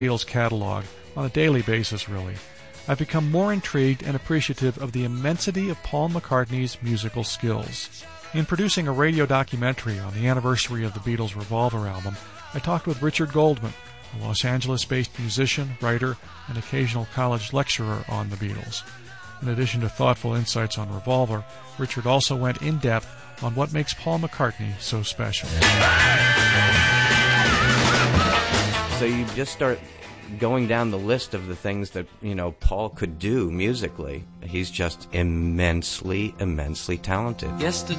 Beatles catalog on a daily basis, really. I've become more intrigued and appreciative of the immensity of Paul McCartney's musical skills. In producing a radio documentary on the anniversary of the Beatles' Revolver album, I talked with Richard Goldman, a Los Angeles-based musician, writer, and occasional college lecturer on the Beatles. In addition to thoughtful insights on Revolver, Richard also went in-depth on what makes Paul McCartney so special. So you just start going down the list of the things that, Paul could do musically. He's just immensely, immensely talented. Yesterday